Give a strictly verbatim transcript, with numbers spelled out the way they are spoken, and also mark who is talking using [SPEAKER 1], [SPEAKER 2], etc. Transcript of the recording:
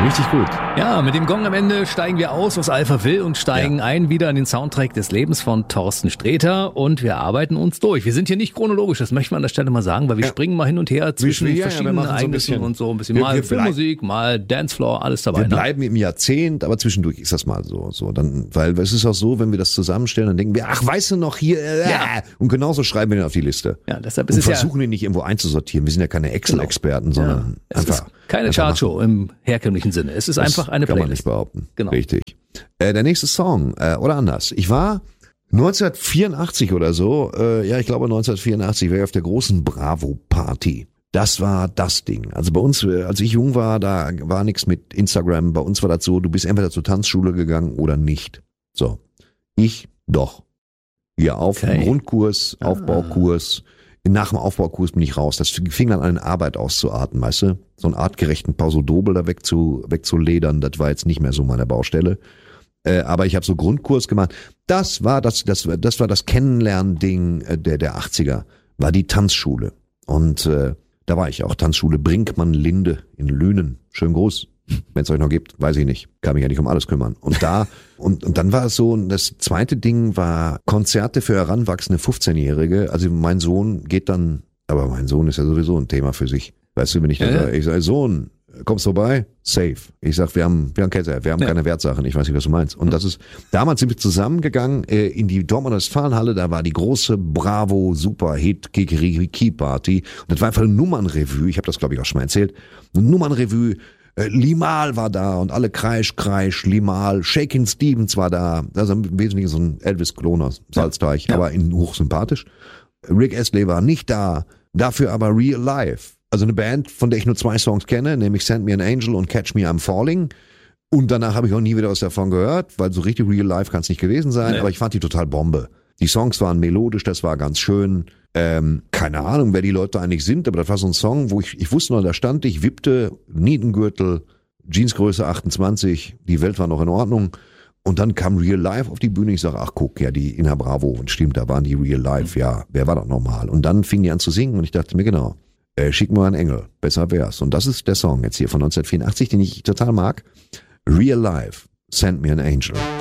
[SPEAKER 1] Richtig gut.
[SPEAKER 2] Ja, mit dem Gong am Ende steigen wir aus, was Alpha will, und steigen ja. ein wieder in den Soundtrack des Lebens von Thorsten Sträter, und wir arbeiten uns durch. Wir sind hier nicht chronologisch, das möchte man an der Stelle mal sagen, weil wir ja. springen mal hin und her zwischen wir, verschiedenen ja, Ereignissen so und so ein bisschen. Wir, mal wir Filmmusik, mal Dancefloor, alles dabei.
[SPEAKER 1] Wir bleiben ne? im Jahrzehnt, aber zwischendurch ist das mal so. so dann, weil es ist auch so, wenn wir das zusammenstellen, dann denken wir, ach, weißt du noch, hier, äh, ja. und genauso schreiben wir den auf die Liste.
[SPEAKER 2] Ja, deshalb ist
[SPEAKER 1] und
[SPEAKER 2] es
[SPEAKER 1] versuchen
[SPEAKER 2] ja,
[SPEAKER 1] ihn nicht irgendwo einzusortieren. Wir sind ja keine Excel-Experten, genau. sondern
[SPEAKER 2] ja.
[SPEAKER 1] einfach...
[SPEAKER 2] Ist keine Chartshow im herkömmlichen Sinne. Es ist
[SPEAKER 1] das
[SPEAKER 2] einfach eine
[SPEAKER 1] kann
[SPEAKER 2] Playlist.
[SPEAKER 1] Man nicht behaupten.
[SPEAKER 2] Genau.
[SPEAKER 1] Richtig. Äh, der nächste Song, äh, oder anders. Ich war neunzehnhundertvierundachtzig oder so, äh, ja, ich glaube neunzehnhundertvierundachtzig, war ich auf der großen Bravo-Party. Das war das Ding. Also bei uns, als ich jung war, da war nichts mit Instagram. Bei uns war das so, du bist entweder zur Tanzschule gegangen oder nicht. So. Ich doch. Hier auf
[SPEAKER 2] okay.
[SPEAKER 1] Grundkurs, Aufbaukurs. Nach dem Aufbaukurs bin ich raus. Das fing dann an, Arbeit auszuarten, weißt du? So einen artgerechten Pausodobel da wegzu, wegzuledern, das war jetzt nicht mehr so meine Baustelle. Äh, aber ich habe so Grundkurs gemacht. Das war das, das, das war das Kennenlernding der, der achtziger, war die Tanzschule. Und äh, da war ich auch, Tanzschule Brinkmann-Linde in Lünen. Schön groß. Wenn es euch noch gibt, weiß ich nicht. Kann mich ja nicht um alles kümmern. Und da, und, und dann war es so, das zweite Ding war Konzerte für heranwachsende fünfzehnjährige. Also mein Sohn geht dann, aber mein Sohn ist ja sowieso ein Thema für sich. Weißt du, wenn ich dann ja, sage, ich sage, Sohn, kommst du vorbei? Safe. Ich sag, wir haben, wir haben Kette, wir haben ja. keine Wertsachen. Ich weiß nicht, was du meinst. Und das ist, damals sind wir zusammengegangen äh, in die Dortmunder Westfalenhalle. Da war die große Bravo Super Hit Kiki Party. Und das war einfach eine Nummernrevue. Ich habe das, glaube ich, auch schon mal erzählt. Eine Nummernrevue. Äh, Limahl war da und alle Kreisch, Kreisch, Limahl. Shakin' Stevens war da. Also im Wesentlichen so ein Elvis-Klon aus Salzteich, ja. aber in hochsympathisch. Rick Astley war nicht da. Dafür aber Real Life. Also eine Band, von der ich nur zwei Songs kenne, nämlich Send Me an Angel und Catch Me I'm Falling. Und danach habe ich auch nie wieder was davon gehört, weil so richtig Real Life kann es nicht gewesen sein. Nee. Aber ich fand die total Bombe. Die Songs waren melodisch, das war ganz schön. Ähm, keine Ahnung, wer die Leute eigentlich sind, aber das war so ein Song, wo ich, ich wusste noch, da stand ich, wippte, Nietengürtel, Jeansgröße achtundzwanzig, die Welt war noch in Ordnung. Und dann kam Real Life auf die Bühne. Ich sage, ach guck, ja, die in der Bravo. Und stimmt, da waren die Real Life. Ja, wer war das nochmal? Und dann fing die an zu singen und ich dachte mir, genau, äh, schick mir einen Engel, besser wär's. Und das ist der Song jetzt hier von neunzehnhundertvierundachtzig, den ich total mag. Real Life, Send Me an Angel.